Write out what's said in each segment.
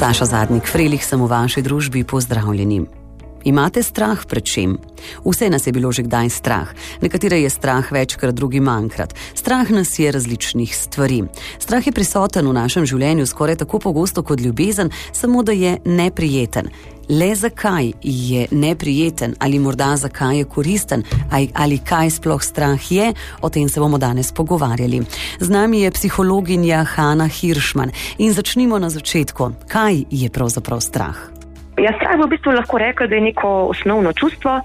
Saša Zadnik Frelih sem v vaši družbi, pozdravljeni. Imate strah pred čim? Vse nas je bilo že kdaj strah. Nekatere je strah večkrat, drugi manjkrat. Strah nas je različnih stvari. Strah je prisoten v našem življenju skoraj tako pogosto kot ljubezen, samo da je neprijeten. Le zakaj je neprijeten ali morda zakaj je koristen ali kaj sploh strah je, o tem se bomo danes pogovarjali. Z nami je psihologinja Hanna Hiršman in začnimo na začetku. Kaj je pravzaprav strah? Ja, strah v bistvu lahko rekel, da je neko osnovno čustvo.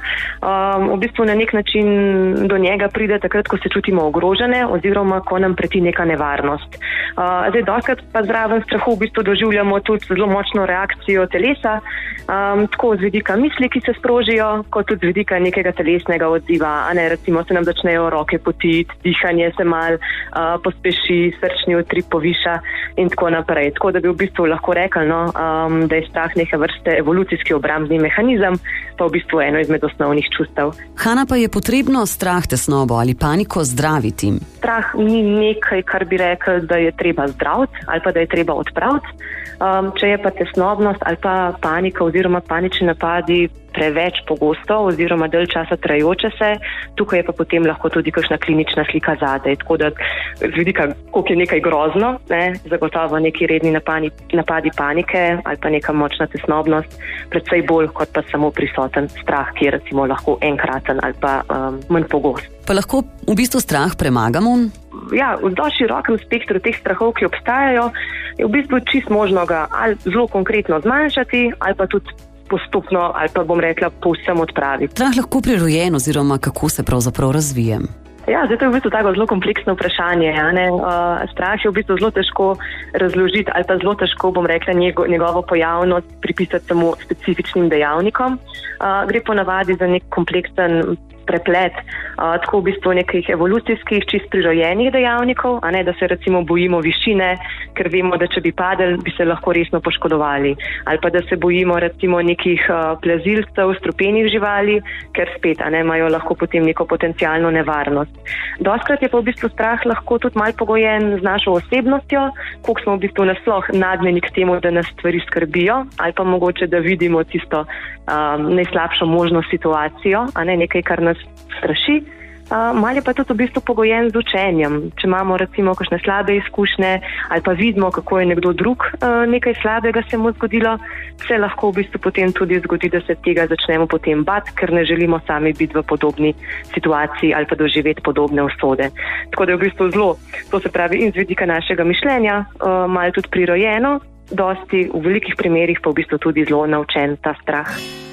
V bistvu na nek način do njega pride takrat, ko se čutimo ogrožene oziroma ko nam preti neka nevarnost. Zdaj, dostakrat pa zraven strahu v bistvu doživljamo tudi zelo močno reakcijo telesa, tako z vidika misli, ki se sprožijo, kot tudi z vidika nekega telesnega odziva. Recimo se nam začnejo roke potiti, dihanje se mal pospeši, srčni utrip poviša in tako naprej. Tako da bi v bistvu lahko rekel, da je strah neke vrste evolucijski obrambni mehanizem, pa v bistvu eno izmed osnovnih čustev. Hanna, pa je potrebno strah, tesnobo ali paniko zdraviti? Strah ni nekaj, kar bi rekel, da je treba zdraviti ali pa da je treba odpraviti. Če je pa tesnobnost ali pa panika oziroma panični napadi preveč pogosto oziroma dalj časa trajajoče se, tukaj je pa potem lahko tudi kakšna klinična slika zadaj. Tako da z vidika, koliko je nekaj grozno, zagotovo neki redni napadi panike ali pa neka močna tesnobnost, predvsej bolj kot pa samo prisoten strah, ki je recimo lahko enkraten ali pa manj pogost. Pa lahko v bistvu strah premagamo? Ja, v dosti širokem spektru teh strahov, ki obstajajo, je v bistvu čisto možno ga ali zelo konkretno zmanjšati ali pa tudi postopno ali pa bom rekla povsem odpraviti. Strah lahko prirojen oziroma kako se pravzaprav razvije? Ja, zdaj to je v bistvu tako zelo kompleksno vprašanje. Strah je v bistvu zelo težko razložiti ali pa zelo težko, bom rekla, njegovo pojavnost pripisati samo specifičnim dejavnikom. Gre ponavadi za nek kompleksen preplet, tako v bistvu nekih evolucijskih, čist prirojenih dejavnikov, da se recimo bojimo višine, ker vemo, da če bi padli, bi se lahko resno poškodovali. Ali pa da se bojimo recimo nekih plazilcev, strupenih živali, ker spet imajo lahko potem neko potencialno nevarnost. Dostakrat je pa v bistvu strah lahko tudi malo pogojen z našo osebnostjo, koliko smo v bistvu nasploh nagnjeni k temu, da nas stvari skrbijo, ali pa mogoče, da vidimo tisto najslabšo možno situacijo, nekaj, kar nas straši. Malo je pa tudi v bistvu pogojen z učenjem. Če imamo recimo kakšne slabe izkušnje ali pa vidimo, kako je nekdo drug nekaj slabega se mu zgodilo, se lahko v bistvu potem tudi zgodi, da se tega začnemo potem bati, ker ne želimo sami biti v podobni situaciji ali pa doživeti podobne usode. Tako da je v bistvu zelo, to se pravi in z vidika našega mišljenja, malo tudi prirojeno, dosti v velikih primerih pa v bistvu tudi zelo naučen ta strah.